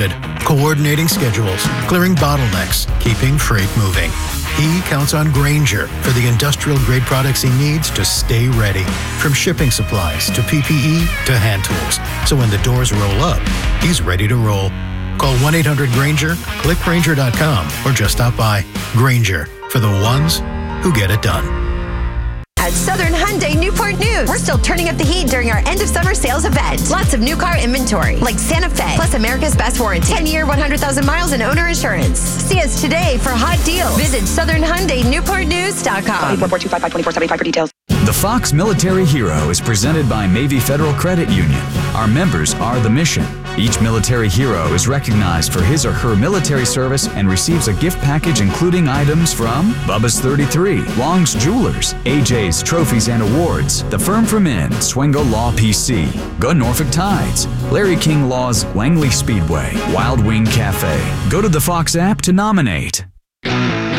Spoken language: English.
supported, coordinating schedules, clearing bottlenecks, keeping freight moving. He counts on Grainger for the industrial-grade products he needs to stay ready. From shipping supplies to PPE to hand tools. So when the doors roll up, he's ready to roll. Call 1-800-GRAINGER, click Grainger.com, or just stop by. Grainger, for the ones who get it done. At Southern Hyundai Newport News, we're still turning up the heat during our end of summer sales event. Lots of new car inventory, like Santa Fe, plus America's best warranty, 10-year, 100,000 miles and owner insurance. See us today for hot deals. Visit SouthernHyundaiNewportNews.com. 844-255-2475 for details. The Fox Military Hero is presented by Navy Federal Credit Union. Our members are the mission. Each military hero is recognized for his or her military service and receives a gift package including items from Bubba's 33, Long's Jewelers, AJ's Trophies and Awards, The Firm for Men, Swingo Law PC, Go Norfolk Tides, Larry King Law's Langley Speedway, Wild Wing Cafe. Go to the Fox app to nominate.